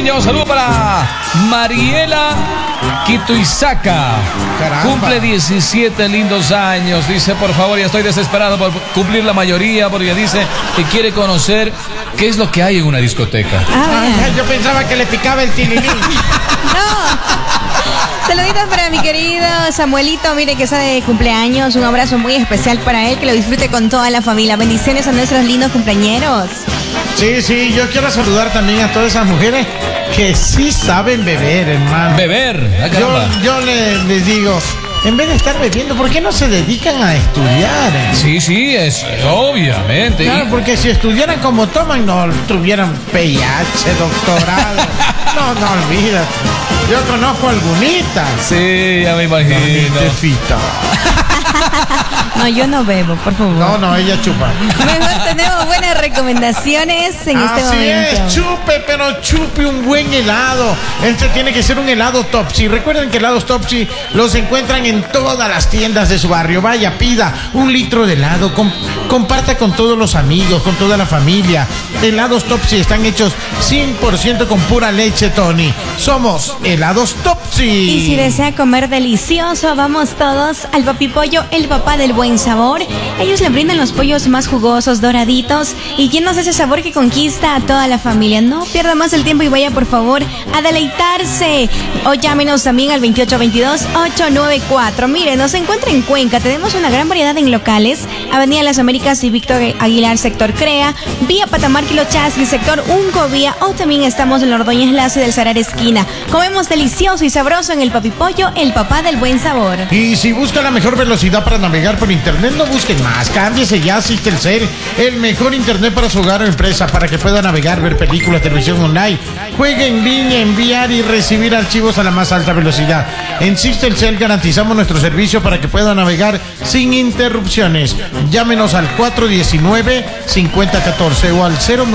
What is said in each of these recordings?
cariño. Saludo para Mariela Kituizaca. Cumple 17 lindos años. Dice, por favor, ya estoy desesperado por cumplir la mayoría, porque dice que quiere conocer qué es lo que hay en una discoteca. Yo pensaba que le picaba el tililín. No. Saluditos para mi querido Samuelito, mire que está de cumpleaños, un abrazo muy especial para él, que lo disfrute con toda la familia. Bendiciones a nuestros lindos cumpleañeros. Sí, yo quiero saludar también a todas esas mujeres que sí saben beber, hermano. Beber, yo les digo, en vez de estar bebiendo, ¿por qué no se dedican a estudiar? Sí, es obviamente. Claro, porque si estudiaran como toman, no tuvieran PhD, doctorado. No olvidas. Yo conozco algunitas. Sí, ya me imagino. No, yo no bebo, por favor. No, ella chupa. Mejor tenemos buenas recomendaciones en este momento. Así es, chupe un buen helado. Este tiene que ser un helado Topsy. Recuerden que helados Topsy los encuentran en todas las tiendas de su barrio. Vaya, pida 1 litro de helado, comparta con todos los amigos, con toda la familia. Helados Topsy están hechos 100% con pura leche, Tony. Somos helados Topsy. Y si desea comer delicioso, vamos todos al Papi Pollo, el papá del buen sabor. Ellos le brindan los pollos más jugosos, doraditos y llenos de ese sabor que conquista a toda la familia. No pierda más el tiempo y vaya por favor a deleitarse. O llámenos también al 2822-894. Mire, nos encuentra en Cuenca. Tenemos una gran variedad en locales. Avenida Las Américas y Víctor Aguilar, sector Crea. Vía Patamar, Kilo Chasqui, sector Uncovía. O también estamos en la Ordóñez Lazo y del Salar Esquina. Comemos delicioso y sabroso en el Papi Pollo, el papá del buen sabor. Y si busca la mejor velocidad para navegar por internet, no busquen más. Cámbiese ya a Telcel, el mejor internet para su hogar o empresa, para que pueda navegar, ver películas, televisión online, juegue en línea, enviar y recibir archivos a la más alta velocidad. En Telcel garantizamos nuestro servicio para que pueda navegar sin interrupciones. Llámenos al 419-5014 o al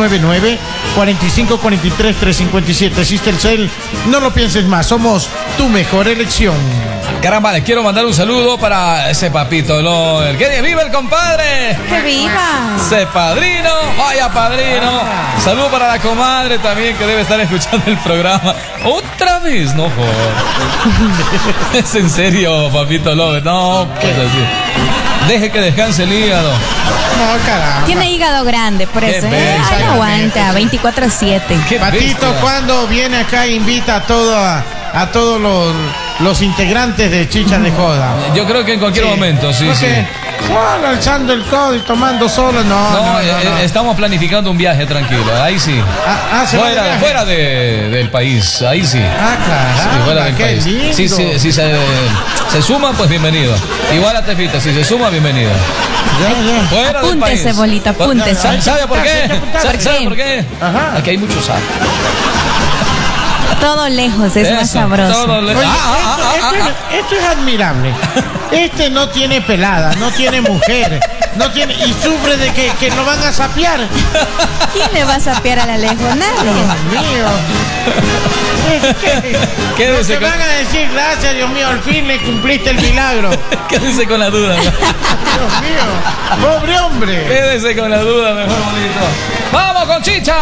099-4543-357. Telcel, no lo pienses más, somos tu mejor elección. Caramba, le quiero mandar un saludo para ese papito, el que viva el compadre. ¡Que viva! Ese padrino, vaya padrino. Saludo para la comadre también, que debe estar escuchando el programa. Otra vez, no joder. Es en serio, papito López, no, pues así. Deje que descanse el hígado. No, caramba. Tiene hígado grande, por eso. Ay, aguanta, 24/7. Patito, cuando viene acá, invita a todos los integrantes de Chicha de Joda. Yo creo que en cualquier momento, sí. Solo alzando el codo y tomando solo, no. Estamos planificando un viaje tranquilo, ahí sí. Fuera del país, ahí sí. Caramba, sí, fuera del país. Lindo. Si se suma, pues bienvenido. Igual a Tefita, si se suma, bienvenido. Ya. Fuera del país. Apúntese, bolita, apúntese. ¿Sabe por qué? ¿Sabe por qué? Ajá. Aquí hay mucho sal. Todo lejos es más sabroso. Oye, esto es admirable. Este no tiene pelada, no tiene mujer, y sufre de que lo van a sapear. ¿Quién le va a sapear al Alejo? Nadie. Dios mío. Quédese Te van a decir, gracias, Dios mío, al fin le cumpliste el milagro. Quédese con la duda. Dios mío, pobre hombre. Quédese con la duda, mejor bonito. ¡Vamos con Chicha!